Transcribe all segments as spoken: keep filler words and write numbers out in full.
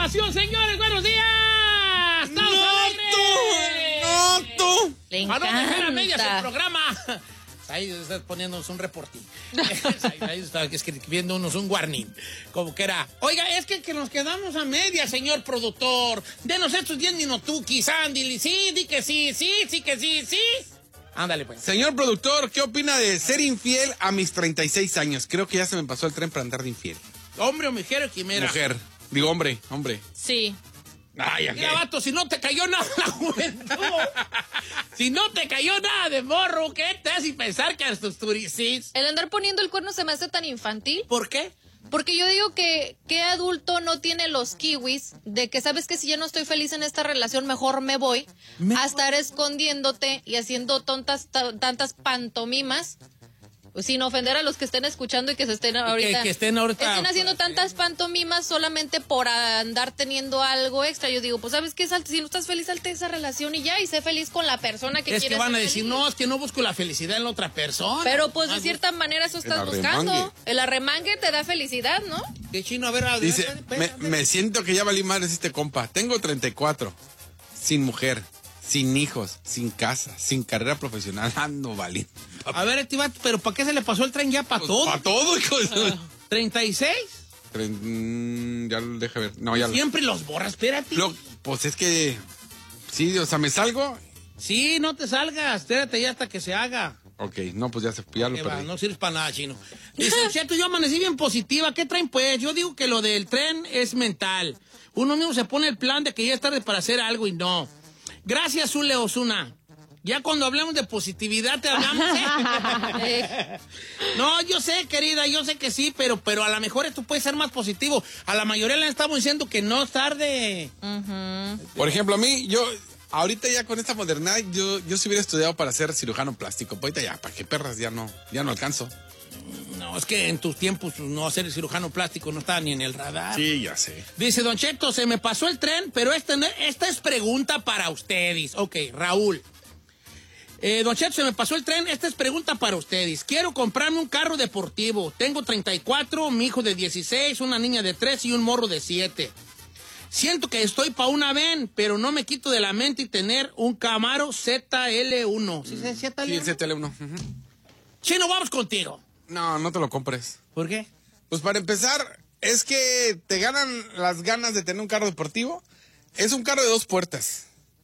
información, señores. ¡Buenos días! ¡Estamos ¡No, al aire! tú! ¡No, tú! Le Para no dejar a medias el encanta. programa. Ahí está poniéndonos un reportín. Ahí, ahí está escribiéndonos un warning. Como que era. Oiga, es que, que nos quedamos a medias, señor productor. Denos estos diez minutuquis, Andy. Sí, di que sí, sí, sí que sí, sí. Ándale, pues. Señor productor, ¿qué opina de ser infiel a mis treinta y seis años? Creo que ya se me pasó el tren para andar de infiel. Hombre o mujer o quimera. Mujer. Digo, hombre, hombre. Sí. Ay, ¿a Mira, qué? vato, si no te cayó nada la juventud, si no te cayó nada de morro, ¿qué te hace pensar que hasta tus turisis? El andar poniendo el cuerno se me hace tan infantil. ¿Por qué? Porque yo digo que qué adulto no tiene los kiwis de que sabes que si ya no estoy feliz en esta relación, mejor me voy Me a estar escondiéndote y haciendo tontas ta- tantas pantomimas. Sin ofender a los que estén escuchando y que se estén ahorita. que estén ahorita, Estén haciendo pues, tantas pantomimas solamente por andar teniendo algo extra. Yo digo, pues sabes qué, Salte, si no estás feliz, salte de esa relación y ya, y sé feliz con la persona que Es quieres. que van a ser decir, feliz. no, es que no busco la felicidad en la otra persona. Pero pues de Ah, cierta manera eso estás arremangue. buscando. El arremangue te da felicidad, ¿no? qué chino, a ver, a ver, Dice, a ver, me, espérame. me siento que ya valí madres este compa. Tengo treinta y cuatro. Sin mujer, sin hijos, sin casa, sin carrera profesional. Ando valí. A ver, este vato, pero ¿para qué se le pasó el tren ya para todo? Para todo, hijo de... ¿treinta y seis? Tren- mm, ya lo deja ver. No, ya lo... Siempre los borras, espérate. lo- Pues es que... Sí, o sea, me salgo... Sí, no te salgas, espérate ya hasta que se haga. Ok, no, pues ya, se, ya lo Que va, perdí. no sirves para nada, chino. Dice, Cheto, yo amanecí bien positiva. ¿Qué traen, pues? Yo digo que lo del tren es mental. Uno mismo se pone el plan de que ya es tarde para hacer algo y no. Gracias, Zule Osuna. Ya cuando hablamos de positividad te hablamos. ¿eh? No, yo sé, querida, yo sé que sí, pero, pero a lo mejor esto puede ser más positivo. A la mayoría le estamos diciendo que no es tarde. Por ejemplo, a mí, yo... Ahorita ya con esta modernidad, yo, yo si hubiera estudiado para ser cirujano plástico. Pues ahorita ya, para que perras, ya no, ya no alcanzo. No, es que en tus tiempos no ser cirujano plástico no estaba ni en el radar. Sí, ya sé. Dice, Don Cheto, se me pasó el tren, pero esta, no- esta es pregunta para ustedes. Ok, Raúl. Eh, Don Cheto, se me pasó el tren, esta es pregunta para ustedes. Quiero comprarme un carro deportivo. Tengo treinta y cuatro, mi hijo de dieciséis, una niña de tres y un morro de siete. Siento que estoy pa' una ven, pero no me quito de la mente y tener un Camaro Z L uno. ¿Sí, sí, Z L uno? Sí, el Z L uno. Ujú. Chino, vamos contigo. No, no te lo compres. ¿Por qué? Pues para empezar, es que te ganan las ganas de tener un carro deportivo. Es un carro de dos puertas.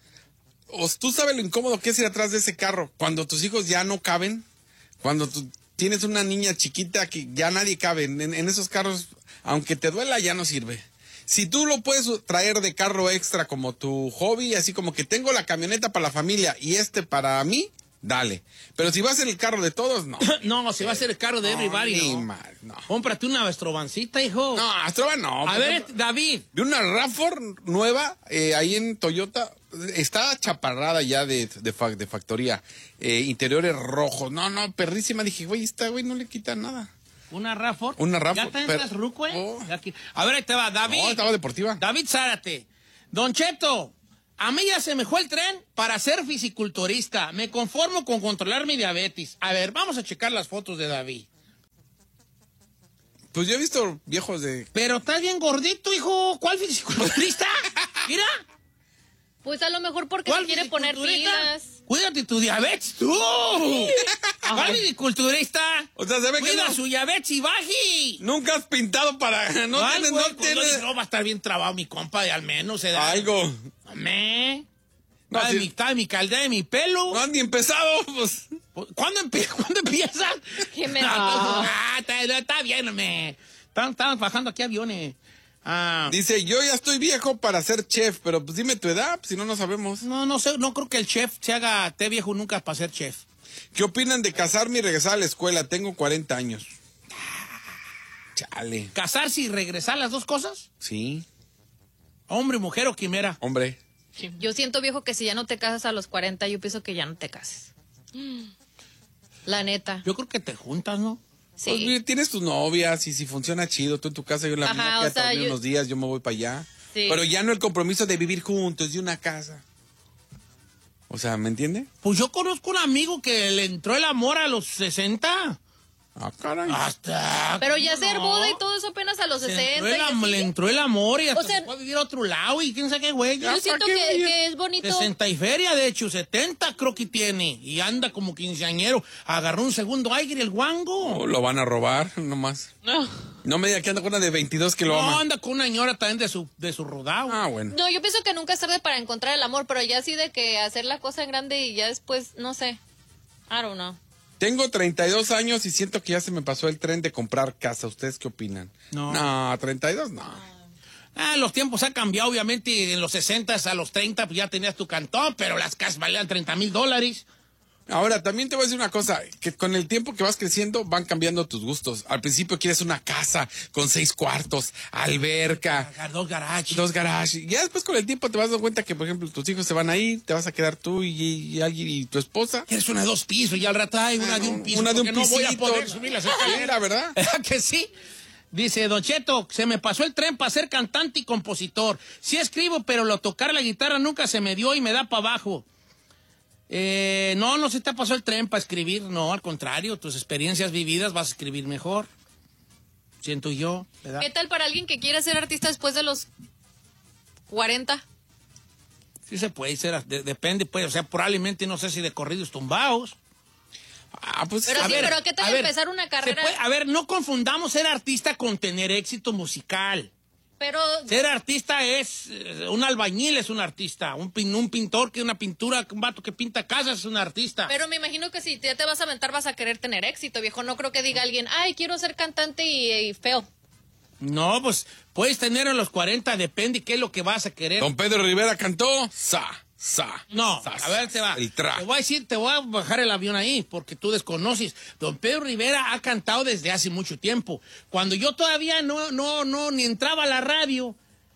O tú sabes lo incómodo que es ir atrás de ese carro cuando tus hijos ya no caben, cuando tú tienes una niña chiquita que ya nadie cabe. En, en esos carros, aunque te duela, ya no sirve. Si tú lo puedes traer de carro extra como tu hobby, así como que tengo la camioneta para la familia y este para mí, dale. Pero si vas en el carro de todos, no. No, se va a hacer el carro de No, everybody, ni no. mal, no. Cómprate una Astrovancita, hijo. No, Astrovan no. A por ver, ejemplo, David. vi una RAV cuatro nueva eh, ahí en Toyota. Está chaparrada ya de, de, fa- de factoría. Eh, interiores rojos. No, no, perrísima. Dije, güey, esta güey no le quita nada. Una Rafford. Una Rafford, ¿Ya está en pero- esas ruco, eh? Oh. Aquí. A ver, ahí te va, David. No, estaba deportiva. David Zárate. Don Cheto, a mí ya se me fue el tren para ser fisiculturista. Me conformo con controlar mi diabetes. A ver, vamos a checar las fotos de David. Pues yo he visto viejos de... Pero estás bien gordito, hijo. ¿Cuál fisiculturista? Mira. Pues a lo mejor porque ¿Cuál se quiere poner fisiculturista? pilas. Cuídate tu diabetes, tú. ¿Cuál fisiculturista? O sea, se ve que Cuida no- su diabetes y baji. Nunca has pintado para... No Ay, tienes... güey, no pues, tienes... no, no, va a estar bien trabado mi compa, de al menos, se da. Algo. Hombre. No, Está sí. de mi, está de mi caldea de mi pelo. No has ni empezado, pues... ¿Cuándo, empie ¿Cuándo empieza? Qué me- Ah, está, está bien, hombre. Están, están bajando aquí aviones. Ah, Dice, yo ya estoy viejo para ser chef, pero pues dime tu edad, si no, no sabemos. no, no sé, no creo que el chef se haga té viejo nunca para ser chef. ¿Qué opinan de casarme y regresar a la escuela? Tengo cuarenta años. Chale. ¿Casarse y regresar las dos cosas? Sí, Hombre, mujer o quimera. hombre. Yo siento, viejo, que si ya no te casas a los cuarenta, yo pienso que ya no te cases. La neta. Yo creo que te juntas, ¿no? Sí. Pues mira, tienes tus novias y si funciona chido, tú en tu casa, yo en la Ajá, mía, o quédate sea, a dormir yo- unos días, yo me voy para allá. Sí. Pero ya no el compromiso de vivir juntos, de una casa. O sea, ¿me entiende? Pues yo conozco un amigo que le entró el amor a los sesenta. Ah, caray. Hasta. Pero ya ser no. boda y todo eso apenas a los Se sesenta. entró el y am- así. le entró el amor y hasta O sea, se fue a vivir a otro lado y quién sabe qué, güey. Yo siento qué, que, güey? que es bonito. sesenta y feria, de hecho, setenta creo que tiene. Y anda como quinceañero. Agarró un segundo aire el guango. Oh, lo van a robar, nomás. No. No me diga que anda con una de veintidós que lo No, ama. anda con una señora también de su, de su rodado. Ah, bueno. No, yo pienso que nunca es tarde para encontrar el amor, pero ya así de que hacer la cosa en grande y ya después, no sé. I don't know. Tengo treinta y dos años y siento que ya se me pasó el tren de comprar casa. ¿Ustedes qué opinan? No. No, treinta y dos no. Ah, los tiempos han cambiado, obviamente. En los sesenta a los treinta pues ya tenías tu cantón, pero las casas valían treinta mil dólares. Ahora, también te voy a decir una cosa, que con el tiempo que vas creciendo van cambiando tus gustos. Al principio quieres una casa con seis cuartos, alberca, Dos garajes. dos garages. Y ya después con el tiempo te vas dando cuenta que, por ejemplo, tus hijos se van a ir, te vas a quedar tú y, y alguien y tu esposa. Quieres una de dos pisos y al rato hay una de un piso. Una de un porque no voy a pisito. poder subir las escaleras. Sí, la verdad. ¿Verdad que sí? Dice, Don Cheto, se me pasó el tren para ser cantante y compositor. Sí escribo, pero lo tocar la guitarra nunca se me dio y me da para abajo. Eh, no, no se te pasó el tren para escribir, no, al contrario, tus experiencias vividas vas a escribir mejor. Siento yo, ¿verdad? ¿Qué tal para alguien que quiera ser artista después de los cuarenta? Sí se puede ser, de- depende, pues, o sea, probablemente no sé si de corridos tumbados. Ah, pues Pero A sí, ver, pero ¿qué tal a ver, empezar una se carrera? puede- a ver, no confundamos ser artista con tener éxito musical. Pero Ser artista es, eh, un albañil es un artista, un, pin- un pintor que una pintura, un vato que pinta casas es un artista. Pero me imagino que si ya te vas a aventar vas a querer tener éxito, viejo. No creo que diga alguien, ay, quiero ser cantante y, y feo. No, pues puedes tener en los cuarenta, depende qué es lo que vas a querer. Don Pedro Rivera cantó sa, sa. No, sa, a ver, se va. El tra. Te voy a decir, te voy a bajar el avión ahí, porque tú desconoces. Don Pedro Rivera ha cantado desde hace mucho tiempo. Cuando yo todavía no, no, no, ni entraba a la radio,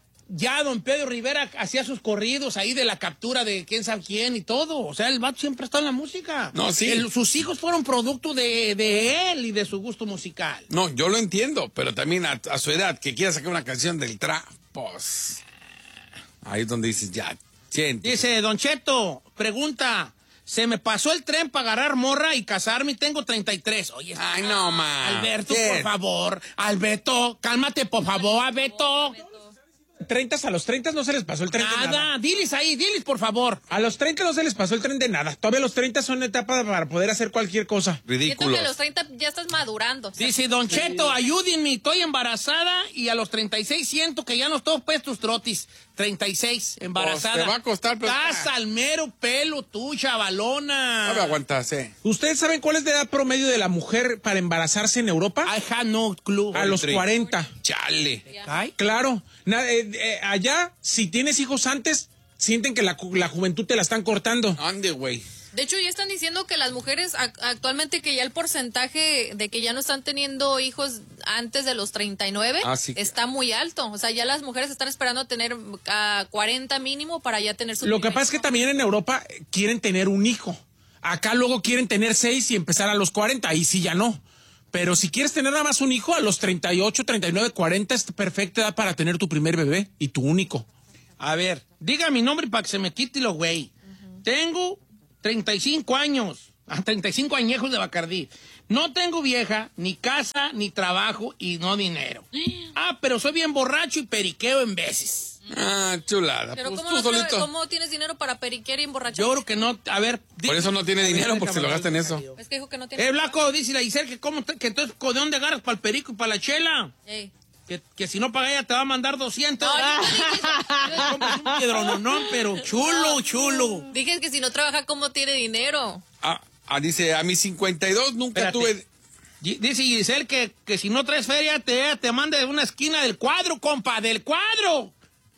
ya don Pedro Rivera hacía sus corridos ahí de la captura de quién sabe quién y todo. O sea, el vato siempre está en la música. No, sí. El- sus hijos fueron producto de, de él y de su gusto musical. No, yo lo entiendo, pero también a, a su edad, que quiera sacar una canción del tra, pues. Ahí es donde dices, ya, siente. Dice, Don Cheto, pregunta, se me pasó el tren para agarrar morra y casarme y tengo treinta y tres. Oye, Ay, no, ma. Alberto, Bien. por favor. Alberto, cálmate, por favor, Alberto. treinta a los treinta no se les pasó el tren de nada. Nada, diles ahí, diles, por favor. A los treinta no se les pasó el tren de nada. Todavía los treinta son etapa para poder hacer cualquier cosa. Siento que Ridículos. a los treinta ya estás madurando. O sea, Dice, Don Cheto, ayúdenme, estoy embarazada y a los treinta y seis siento que ya no estoy pues tus trotis. treinta y seis, embarazada. Pues te va a costar, pero- Estás al mero pelo tú, chavalona. No me aguantas, eh. ¿Ustedes saben cuál es la edad promedio de la mujer para embarazarse en Europa? I have no clue. A los Tri- cuarenta. Chale. Ay, Claro. Na- eh, eh, allá, si tienes hijos antes, sienten que la, cu- la juventud te la están cortando. Ande, güey. De hecho, ya están diciendo que las mujeres ac- actualmente que ya el porcentaje de que ya no están teniendo hijos antes de los treinta y nueve Ah, sí. está muy alto. O sea, ya las mujeres están esperando tener a cuarenta mínimo para ya tener su Lo que primer pasa es que hijo. también en Europa eh, quieren tener un hijo. Acá luego quieren tener seis y empezar a los cuarenta. Ahí sí ya no. Pero si quieres tener nada más un hijo, a los treinta y ocho, treinta y nueve, cuarenta es perfecta edad para tener tu primer bebé y tu único. a ver, diga mi nombre para que se me quite lo güey. Tengo treinta y cinco años, ah, treinta y cinco añejos de Bacardí. No tengo vieja, ni casa, ni trabajo y no dinero. Ah, pero soy bien borracho y periqueo en veces. Ah, chulada. Pero Pues ¿cómo, tú no solito. tienes- ¿cómo tienes dinero para periquear y emborrachar? Yo creo que no, a ver. di- Por eso no tiene A ver, dinero, porque se lo déjame gasta en eso. Es que dijo que no tiene. Eh, Blanco, dice la Giselle que, cómo, te- que entonces, ¿de dónde agarras para el perico y para la chela? Ey. Que, que si no paga ella te va a mandar doscientos. No, yo no dije eso. Compras un piedrononón, pero chulo, chulo. Dije que si no trabaja, ¿cómo tiene dinero? Ah, ah, dice, a mis cincuenta y dos nunca Espérate. tuve... Gi- Dice Giselle que, que si no traes feria te, te manda de una esquina del cuadro, compa, del cuadro.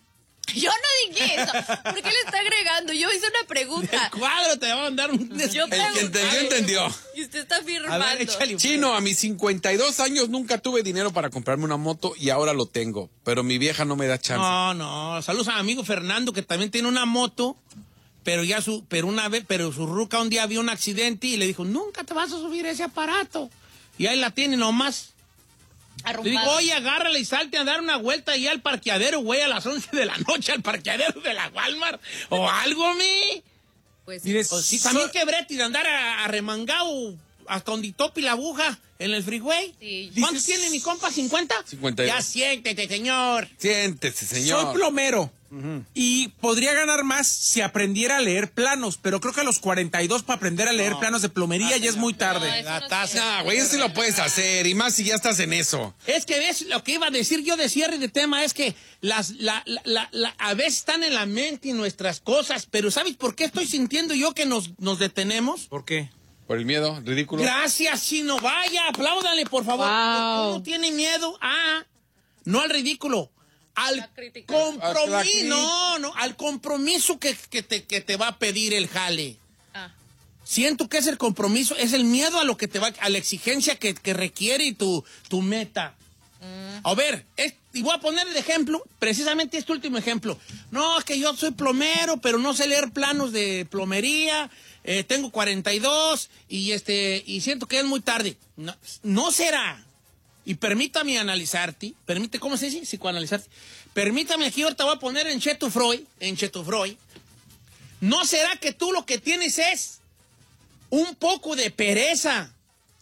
Yo no dije eso. ¿Por qué le está agregando? Yo hice una Del pregunta. cuadro te va a mandar un... Yo El que entendió, pregunté. entendió. Y usted está A afirmando. ver, échale. Chino, a mis cincuenta y dos años nunca tuve dinero para comprarme una moto y ahora lo tengo. Pero mi vieja no me da chance. No, no. Saludos a mi amigo Fernando, que también tiene una moto, pero ya su, pero una vez, pero su ruca un día vio un accidente y le dijo, nunca te vas a subir ese aparato. Y ahí la tiene nomás. Le digo, Arrumbado. oye, agárrala y salte a dar una vuelta ahí al parqueadero, güey, a las once de la noche, al parqueadero de la Walmart, o algo, mi. Pues, Mire, Pues sí, so- también quebré y de andar a- arremangado hasta donde tope la aguja en el freeway. Sí. ¿Cuántos tiene mi compa? ¿cincuenta? cincuenta y dos. Ya siéntete, señor. Siéntese, señor. Soy plomero. Uh-huh. Y podría ganar más si aprendiera a leer planos, pero creo que a los cuarenta y dos para aprender a leer no. planos de plomería ah, ya es muy tarde. No, la no taza. No, güey, eso sí lo puedes hacer, y más si ya estás en eso. Es que ves, lo que iba a decir yo de cierre de tema es que las, la, la, la, la, a veces están en la mente nuestras cosas, pero ¿sabes por qué estoy sintiendo yo que nos, nos detenemos? ¿Por qué? Por el miedo, ridículo. Gracias, Chino. Vaya, apláudale, por favor. Wow. Uno tiene miedo a, no al ridículo, al compromiso. No, no, al compromiso que, que, te, que te va a pedir el jale. Ah. Siento que es el compromiso, es el miedo a lo que te va, a la exigencia que, que requiere tu, tu meta. Mm. A ver, es, y voy a poner el ejemplo, precisamente este último ejemplo. No, es que yo soy plomero, pero no sé leer planos de plomería. Eh, tengo cuarenta y dos y este y siento que es muy tarde. No, no será. Y permítame analizarte, permite, ¿cómo se dice? Psicoanalizarte. Permítame aquí, ahorita voy a poner en Chetu Freud, en Chetu Freud. ¿No será que tú lo que tienes es un poco de pereza?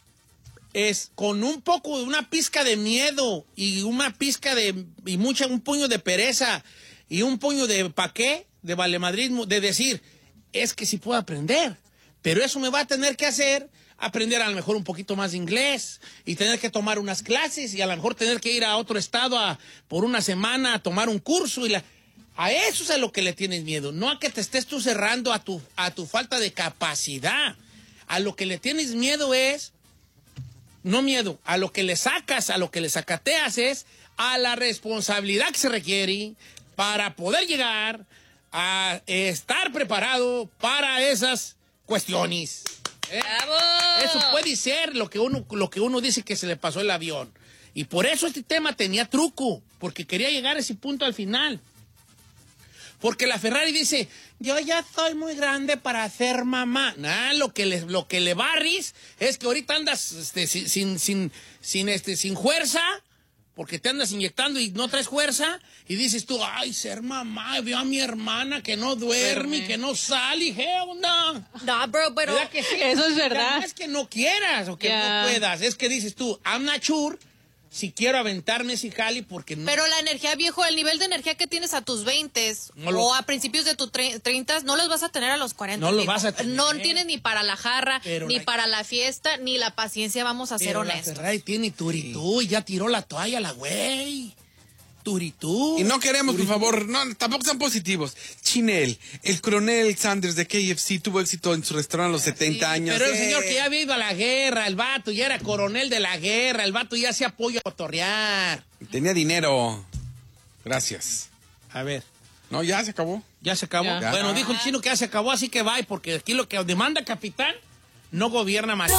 Es con un poco, una pizca de miedo y una pizca de, y mucha, un puño de pereza y un puño de ¿pa' qué? De valemadrismo, de decir, es que sí puedo aprender, pero eso me va a tener que hacer aprender a lo mejor un poquito más de inglés y tener que tomar unas clases y a lo mejor tener que ir a otro estado a, por una semana a tomar un curso. Y la, a eso es a lo que le tienes miedo, no a que te estés tú cerrando a tu, a tu falta de capacidad. A lo que le tienes miedo es, no miedo, a lo que le sacas, a lo que le sacateas es a la responsabilidad que se requiere para poder llegar a estar preparado para esas cuestiones. ¿Eh? ¡Bravo! Eso puede ser lo que uno lo que uno dice que se le pasó el avión. Y por eso este tema tenía truco, porque quería llegar a ese punto al final. Porque la Ferrari dice, yo ya soy muy grande para ser mamá. Nah, lo que le, lo que le barris es que ahorita andas este, sin, sin, sin, sin, este, sin fuerza, porque te andas inyectando y no traes fuerza, y dices tú, ay, ser mamá, veo a mi hermana que no duerme y que no sale, y ¿qué onda? No, bro, pero ¿verdad que sí? eso es verdad. Ya no es que no quieras o que yeah. no puedas, es que dices tú, I'm not sure si quiero aventarme ese jali porque no. Pero la energía, viejo, el nivel de energía que tienes a tus veintes no lo, o a principios de tus treintas, no los vas a tener a los cuarenta. No los vas a tener. No tienes ni para la jarra, pero ni la, para la fiesta, ni la paciencia, vamos a ser honestos. La Ferrari tiene turitú y ya tiró la toalla la güey. Turitú. Y no queremos, turitú. por favor, no, tampoco sean positivos. Chinel, el coronel Sanders de K F C tuvo éxito en su restaurante a los setenta sí, años. Pero el eh. señor que ya había ido a la guerra, el vato ya era coronel de la guerra, el vato ya se apoya a cotorrear. Tenía dinero. Gracias. A ver. No, ya se acabó. Ya se acabó. Ya. Bueno, dijo el chino que ya se acabó, así que bye, porque aquí lo que demanda capitán no gobierna más.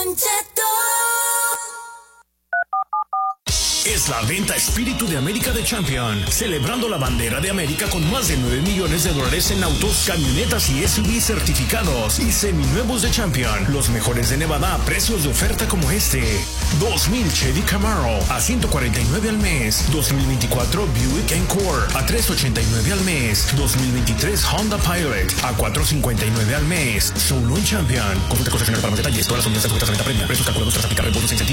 Es la venta Espíritu de América de Champion, celebrando la bandera de América con más de nueve millones de dólares en autos, camionetas y S U V certificados y seminuevos de Champion. Los mejores de Nevada a precios de oferta como este. dos mil Chevy Camaro a ciento cuarenta y nueve al mes. dos mil veinticuatro Buick Encore a trescientos ochenta y nueve al mes. dos mil veintitrés Honda Pilot a cuatrocientos cincuenta y nueve al mes. Solo en Champion. Consulta concesionario para más detalles. Todas las unidades sujetas a venta premium. Precios calculados tras aplicar reembolsos e incentivos.